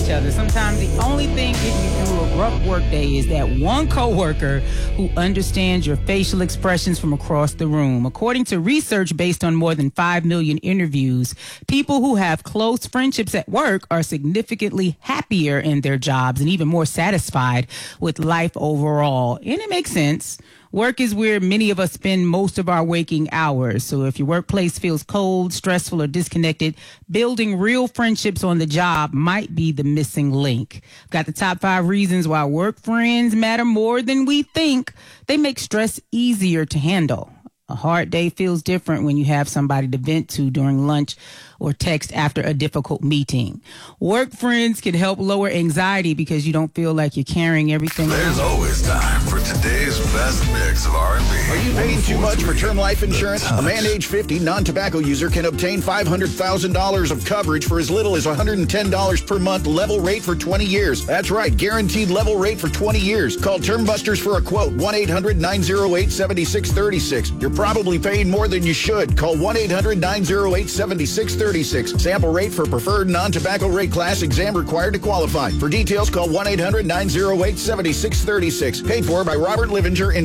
other. Sometimes the only thing getting you through a rough work day is that one coworker who understands your facial expressions from across the room. According to research based on more than 5 million interviews, people who have close friendships at work are significantly happier in their jobs and even more satisfied with life overall. And it makes sense. Work is where many of us spend most of our waking hours. So if your workplace feels cold, stressful, or disconnected, building real friendships on the job might be the missing link. Got the top 5 reasons why work friends matter more than we think. They make stress easier to handle. A hard day feels different when you have somebody to vent to during lunch or text after a difficult meeting. Work friends can help lower anxiety because you don't feel like you're carrying everything. There's always time for today's best mix of R&B. Are you paying too much for term life insurance? A man age 50, non-tobacco user can obtain $500,000 of coverage for as little as $110 per month, level rate for 20 years. That's right, guaranteed level rate for 20 years. Call Term Busters for a quote, 1-800-908-7636. You're probably paying more than you should. Call 1-800-908-7636. Sample rate for preferred non-tobacco rate class. Exam required to qualify. For details, call 1-800-908-7636. Paid for by Robert Livinger.